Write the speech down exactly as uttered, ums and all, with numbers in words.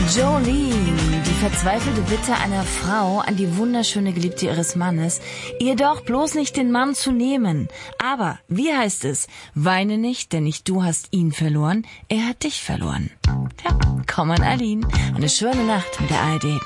Jolene, die verzweifelte Bitte einer Frau an die wunderschöne Geliebte ihres Mannes, ihr doch bloß nicht den Mann zu nehmen. Aber, wie heißt es? Weine nicht, denn nicht du hast ihn verloren, er hat dich verloren. Tja, komm an Aline. Eine schöne Nacht mit der A R D.